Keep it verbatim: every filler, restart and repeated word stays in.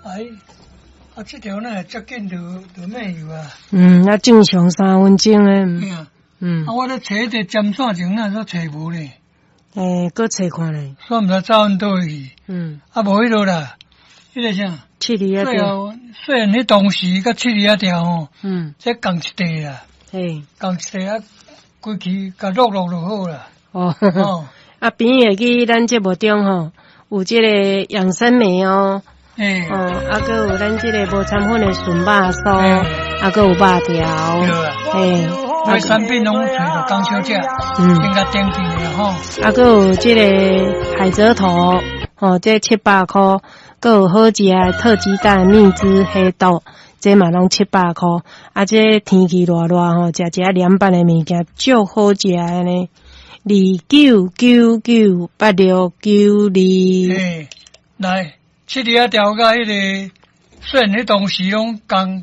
哎，啊，这条呢，接近就就免有啊。 嗯，啊，正常三分钟诶。 对啊。 嗯。 啊，我咧找一个针线前那都找无咧。 诶，搁找看咧。 所以毋知走阮倒去。 嗯。 啊，无迄落啦，迄个啥？ 七里啊条。 虽然迄当时甲七里啊条吼， 嗯， 这共一地啦。 嘿。 共一地啊，规期甲落落就好啦。 哦。哦。啊，边会去咱节目中吼，有即个养生梅哦。 诶。 哦，啊，搁有咱即个无掺粉的笋肉酥，啊，搁有肉条。对啊。嘿。啊，产品拢找着港小姐，嗯，先甲点击的吼。 啊，搁有即个海蜇头，吼，这七百块。搁有好食的特鸡蛋、蜜汁、黑豆，这嘛拢七百块。啊，这天气热热吼，食一下凉拌的物件，足好食的呢。二九九九八六九二。 诶，来，七里啊条甲迄个，虽然迄当时拢共。